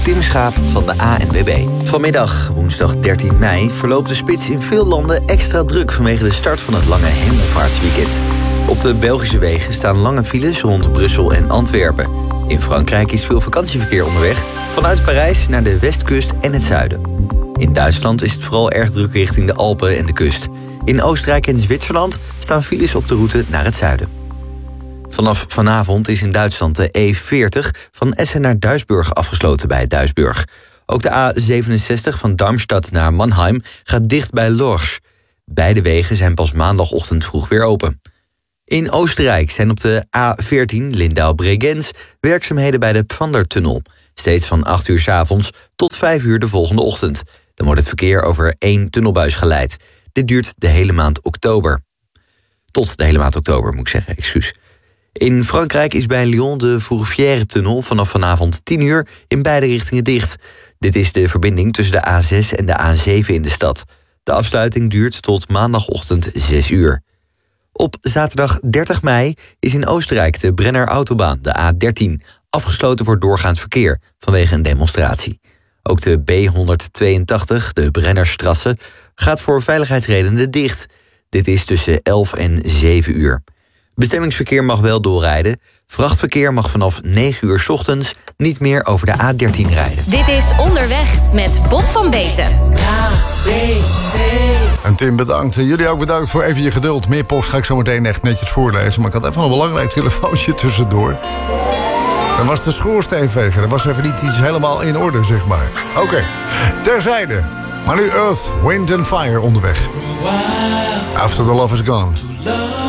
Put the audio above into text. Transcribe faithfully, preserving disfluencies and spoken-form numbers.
Tim Schaap van de A N W B. Vanmiddag, woensdag dertien mei, verloopt de spits in veel landen extra druk vanwege de start van het lange hemelvaartsweekend. Op de Belgische wegen staan lange files rond Brussel en Antwerpen. In Frankrijk is veel vakantieverkeer onderweg, vanuit Parijs naar de westkust en het zuiden. In Duitsland is het vooral erg druk richting de Alpen en de kust. In Oostenrijk en Zwitserland staan files op de route naar het zuiden. Vanaf vanavond is in Duitsland de E veertig van Essen naar Duisburg afgesloten bij Duisburg. Ook de A zevenenzestig van Darmstadt naar Mannheim gaat dicht bij Lorsch. Beide wegen zijn pas maandagochtend vroeg weer open. In Oostenrijk zijn op de A veertien Lindau-Bregenz werkzaamheden bij de Pfandertunnel. Steeds van acht uur 's avonds tot vijf uur de volgende ochtend. Dan wordt het verkeer over één tunnelbuis geleid. Dit duurt de hele maand oktober. Tot de hele maand oktober, moet ik zeggen, excuus. In Frankrijk is bij Lyon de Fourvière-tunnel vanaf vanavond tien uur in beide richtingen dicht. Dit is de verbinding tussen de A zes en de A zeven in de stad. De afsluiting duurt tot maandagochtend zes uur. Op zaterdag dertig mei is in Oostenrijk de Brenner Autobaan, de A dertien, afgesloten voor doorgaand verkeer vanwege een demonstratie. Ook de B honderdtweeëntachtig, de Brennerstrasse, gaat voor veiligheidsredenen dicht. Dit is tussen elf en zeven uur. Bestemmingsverkeer mag wel doorrijden. Vrachtverkeer mag vanaf negen uur 's ochtends niet meer over de A dertien rijden. Dit is Onderweg met Bob van Beten. En Tim, bedankt. En jullie ook bedankt voor even je geduld. Meer post ga ik zo meteen echt netjes voorlezen. Maar ik had even een belangrijk telefoontje tussendoor. Dat was de schoorsteenveger. Dat was even niet iets helemaal in orde, zeg maar. Oké, okay. Terzijde. Maar nu Earth, Wind and Fire onderweg. After the Love is Gone.